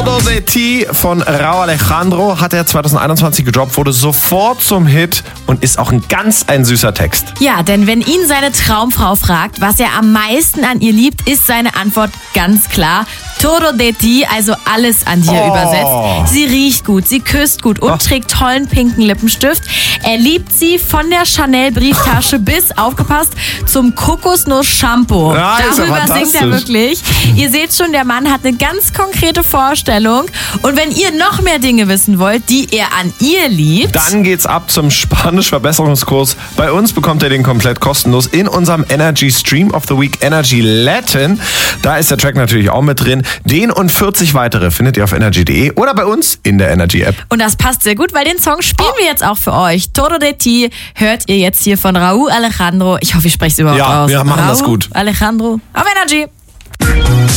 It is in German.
Todo de Ti von Rauw Alejandro hat er 2021 gedroppt, wurde sofort zum Hit und ist auch ein süßer Text. Ja, denn wenn ihn seine Traumfrau fragt, was er am meisten an ihr liebt, ist seine Antwort ganz klar: Todo de Ti, also alles an dir übersetzt. Sie riecht gut, sie küsst gut und trägt tollen pinken Lippenstift. Er liebt sie von der Chanel-Brieftasche bis, aufgepasst, zum Kokosnuss-Shampoo. Ja, darüber singt er wirklich. Ihr seht schon, der Mann hat eine ganz konkrete Vorstellung. Und wenn ihr noch mehr Dinge wissen wollt, die er an ihr liebt, dann geht's ab zum Spanisch-Verbesserungskurs. Bei uns bekommt ihr den komplett kostenlos in unserem Energy Stream of the Week Energy Latin. Da ist der Track natürlich auch mit drin. Den und 40 weitere findet ihr auf energy.de oder bei uns in der Energy App. Und das passt sehr gut, weil den Song spielen wir jetzt auch für euch. Todo de Ti hört ihr jetzt hier von Rauw Alejandro. Ich hoffe, ich spreche es überhaupt aus. Ja, wir machen das gut. Alejandro auf Energy.